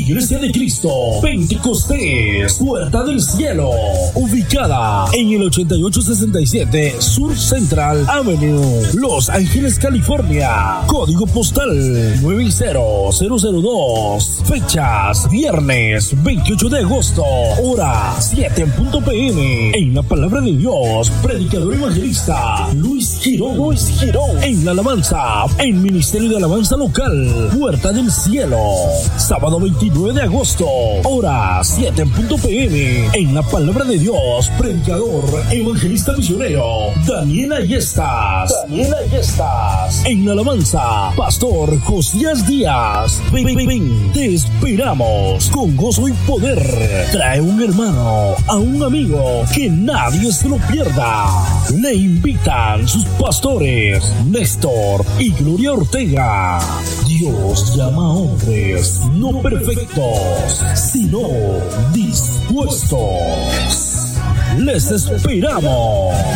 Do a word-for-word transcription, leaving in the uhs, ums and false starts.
Iglesia de Cristo Pentecostés Puerta del Cielo, ubicada en el ochenta y ocho sesenta y siete Sur Central Avenue, Los Ángeles, California. Código postal nueve cero cero cero dos. Fechas: viernes veintiocho de agosto, hora siete en punto p m. En la palabra de Dios, predicador evangelista Luis Girón. Luis Girón. En la alabanza, en Ministerio de Alabanza Local Puerta del Cielo. Sábado veintinueve de agosto, hora siete en punto p m. En la palabra de Dios, predicador evangelista misionero Daniel Ayestas. Daniel Ayestas. En la alabanza, pastor Josías Díaz. Ven, ven, ven, te esperamos con gozo y poder. Trae un hermano, a un amigo, que nadie se lo pierda. Le invitan sus pastores Néstor y Gloria Ortega. Dios llama a hombres no perfectos, sino dispuestos. Les esperamos.